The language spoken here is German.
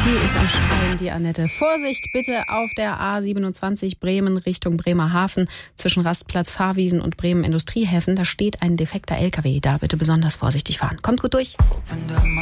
Die ist am Schreien, die Annette. Vorsicht bitte auf der A27 Bremen Richtung Bremerhaven zwischen Rastplatz Fahrwiesen und Bremen Industriehäfen. Da steht ein defekter LKW. Da bitte besonders vorsichtig fahren. Kommt gut durch.